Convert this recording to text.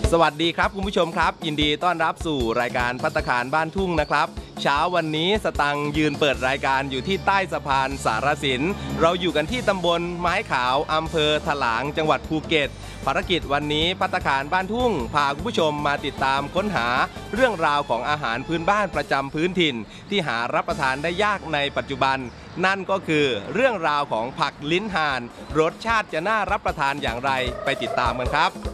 สวัสดีครับคุณผู้ชมครับยินดีต้อนรับสู่รายการภัตตาคารบ้านทุ่งนะครับเช้าวันนี้สตังค์ยืนเปิดรายการอยู่ที่ใต้สะพานสารสินเราอยู่กันที่ตำบลไม้ขาวอำเภอถลางจังหวัดภูเก็ตภารกิจวันนี้ภัตตาคารบ้านทุ่งพาคุณผู้ชมมาติดตามค้นหาเรื่องราวของอาหารพื้นบ้านประจำพื้นถิ่นที่หารับประทานได้ยากในปัจจุบันนั่นก็คือเรื่องราวของผักลิ้นห่านรสชาติจะน่ารับประทานอย่างไรไปติดตามกันครับ